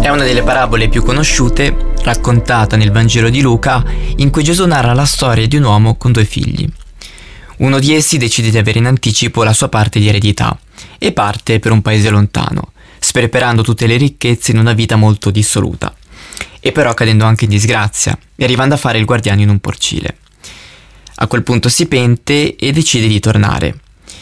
È una delle parabole più conosciute, raccontata nel Vangelo di Luca, in cui Gesù narra la storia di un uomo con 2 figli. Uno di essi decide di avere in anticipo la sua parte di eredità e parte per un paese lontano, sperperando tutte le ricchezze in una vita molto dissoluta, e però cadendo anche in disgrazia e arrivando a fare il guardiano in un porcile. A quel punto si pente e decide di tornare.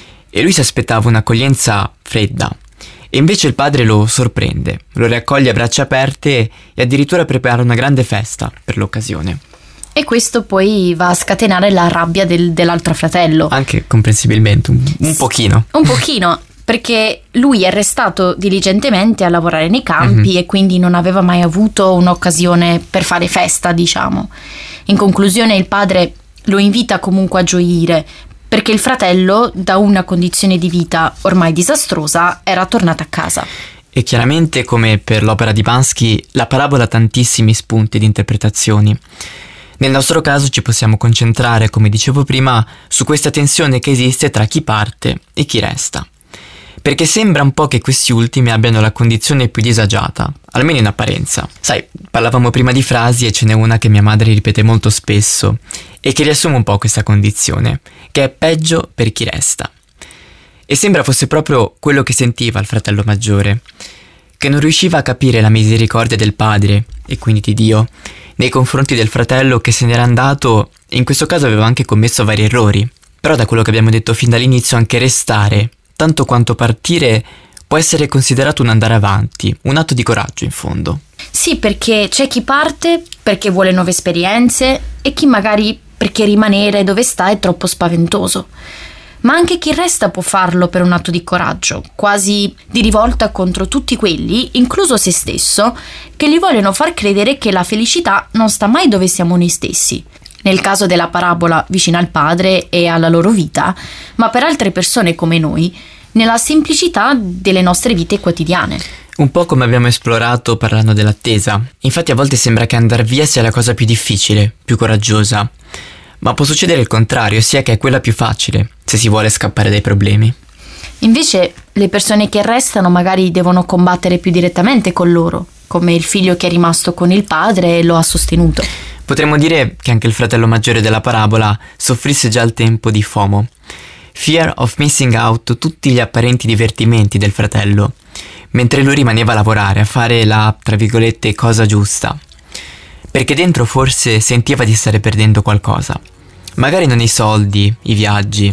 E lui si aspettava un'accoglienza fredda, e invece il padre lo sorprende, lo raccoglie a braccia aperte e addirittura prepara una grande festa per l'occasione. E questo poi va a scatenare la rabbia dell'altro fratello. Anche comprensibilmente, un pochino. Un pochino, perché lui è restato diligentemente a lavorare nei campi e quindi non aveva mai avuto un'occasione per fare festa, diciamo. In conclusione il padre lo invita comunque a gioire, perché il fratello, da una condizione di vita ormai disastrosa, era tornato a casa. E chiaramente, come per l'opera di Bansky, la parabola ha tantissimi spunti di interpretazioni. Nel nostro caso ci possiamo concentrare, come dicevo prima, su questa tensione che esiste tra chi parte e chi resta. Perché sembra un po' che questi ultimi abbiano la condizione più disagiata, almeno in apparenza. Sai, parlavamo prima di frasi e ce n'è una che mia madre ripete molto spesso e che riassume un po' questa condizione, che è peggio per chi resta. E sembra fosse proprio quello che sentiva il fratello maggiore, che non riusciva a capire la misericordia del padre, e quindi di Dio, nei confronti del fratello che se n'era andato e in questo caso aveva anche commesso vari errori. Però da quello che abbiamo detto fin dall'inizio, anche restare, tanto quanto partire, può essere considerato un andare avanti, un atto di coraggio in fondo. Sì, perché c'è chi parte perché vuole nuove esperienze e chi magari perché rimanere dove sta è troppo spaventoso. Ma anche chi resta può farlo per un atto di coraggio, quasi di rivolta contro tutti quelli, incluso se stesso, che gli vogliono far credere che la felicità non sta mai dove siamo noi stessi. Nel caso della parabola vicino al padre e alla loro vita, ma per altre persone come noi, nella semplicità delle nostre vite quotidiane. Un po' come abbiamo esplorato parlando dell'attesa. Infatti a volte sembra che andar via sia la cosa più difficile, più coraggiosa. Ma può succedere il contrario, sia che è quella più facile, se si vuole scappare dai problemi. Invece le persone che restano magari devono combattere più direttamente con loro, come il figlio che è rimasto con il padre e lo ha sostenuto. Potremmo dire che anche il fratello maggiore della parabola soffrisse già al tempo di FOMO, Fear of Missing Out, tutti gli apparenti divertimenti del fratello, mentre lui rimaneva a lavorare, a fare la, tra virgolette, cosa giusta. Perché dentro forse sentiva di stare perdendo qualcosa. Magari non i soldi, i viaggi,